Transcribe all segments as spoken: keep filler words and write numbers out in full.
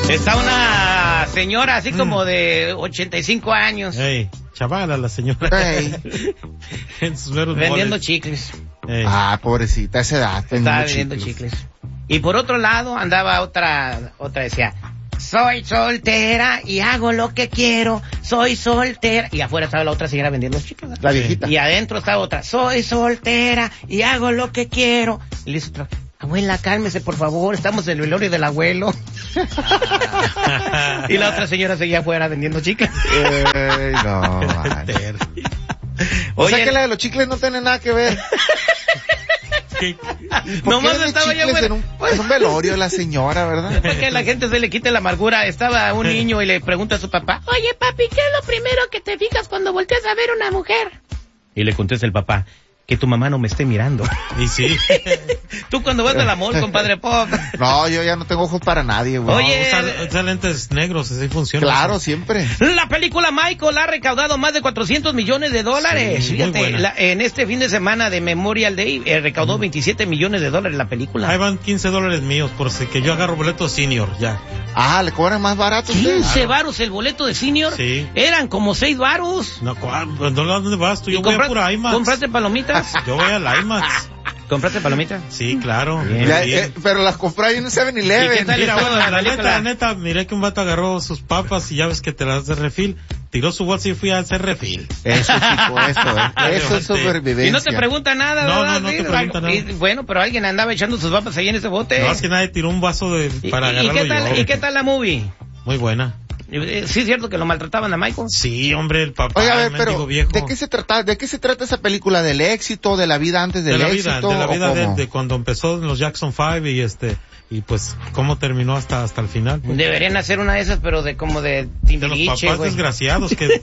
Está una señora así como de ochenta y cinco años. Ey, chavala la señora. Ey. En sus meros vendiendo moles. chicles. Ey. Ah, pobrecita, esa edad. Estaba vendiendo chicles. Y por otro lado andaba otra, otra decía, soy soltera y hago lo que quiero, soy soltera. Y afuera estaba la otra señora vendiendo chicles. La viejita. Y adentro estaba otra, soy soltera y hago lo que quiero. Y le dice otra, abuela, cálmese por favor, estamos en el velorio del abuelo. Y la otra señora seguía afuera vendiendo chicles. Ey, no, vale. O Oye, sea que la de los chicles no tiene nada que ver. ¿Qué? ¿Por nomás qué vende estaba ya chicles afuera? en un, en un velorio la señora, verdad? Para que la gente se le quite la amargura. Estaba un niño y le pregunta a su papá, oye papi, ¿qué es lo primero que te fijas cuando volteas a ver una mujer? Y le contesta el papá, que tu mamá no me esté mirando. Y sí. Tú cuando vas al amor, compadre Pop. No, yo ya no tengo ojos para nadie, güey. Oye, No, usa, usa lentes negros, así funciona. Claro, siempre. la película Michael ha recaudado más de cuatrocientos millones de dólares. Sí, muy Fíjate, buena. la, en este fin de semana de Memorial Day eh, recaudó Mm. veintisiete millones de dólares la película. Ahí van quince dólares míos, por si que yo agarro boleto senior, ya. Ah, ¿le cobran más barato ustedes? quince varos el boleto de senior. Sí. Eran como seis varos. No, ¿cuál? ¿Dónde, dónde vas tú? Yo ¿Y voy a compra- pura IMAX. ¿Compraste palomitas? Yo voy a la IMAX. ¿Compraste palomitas? Sí, claro. Bien. Ya, Bien. eh, pero las compré ahí en un seven ¿Y qué eleven. tal? Mira, estaba bueno, la la película? neta, la neta, miré que un vato agarró sus papas y ya ves que te las de refil, tiró su bolsa y fui a hacer refil. Eso, chico, eso, eh. Eso es supervivencia. Y no te pregunta nada, No, ¿verdad? no, no te Sí, pregunta nada. y, bueno, pero alguien andaba echando sus papas ahí en ese bote. No, es que nadie tiró un vaso de, ¿Y, para y- y agarrarlo qué tal, yo. ¿Y qué tal la movie? Muy buena. Eh, ¿Sí es cierto que lo maltrataban a Michael? Sí, hombre, el papá, Oiga, a ver, el mendigo pero viejo. ¿de qué se trata? ¿De qué se trata esa película? ¿Del éxito, de la vida antes del de la éxito? vida, de la o vida de, cómo? de cuando empezó en los Jackson Five y este, y pues cómo terminó hasta, hasta el final. Pues. Deberían hacer una de esas, pero de como de De los Timbiriche, papás güey. desgraciados que,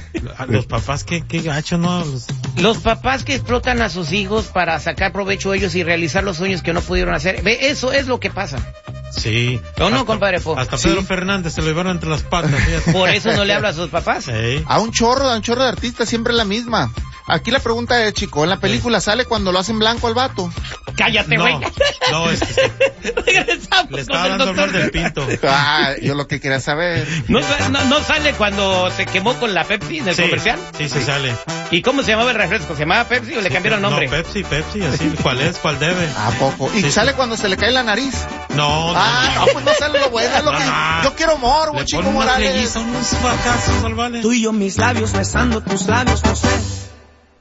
a los papás que, que gacho, ¿no? Los- Los papás que explotan a sus hijos para sacar provecho ellos y realizar los sueños que no pudieron hacer. Ve, eso es lo que pasa. sí. ¿O no, Hasta- compadre Po? Hasta Sí. Pedro Fernández se lo llevaron entre las patas. fíjate. Por eso no le habla a sus papás. Ey. A un chorro, a un chorro de artistas, siempre la misma. Aquí la pregunta es, chico, ¿en la película sale cuando lo hacen blanco al vato? Cállate, No, güey. no, es que Regresamos le con estaba el dando doctor. mal del pinto. Ah, yo lo que quería saber. ¿No, sa- no, no sale cuando se quemó con la Pepsi en el Sí, comercial? sí, sí sale. ¿Y cómo se llamaba el refresco? ¿Se llamaba Pepsi o le cambiaron nombre? No, Pepsi, Pepsi, así, ¿cuál es? ¿Cuál debe? ¿A poco? ¿Y Sí, sale sí. cuando se le cae la nariz? No, no. Ah, no, pues no sale lo bueno, es lo No, que... no. Yo quiero morbo, Le Chico ponen unos Morales. mellizos, unos fracasos al vale. Tú y yo mis labios besando tus labios, no sé.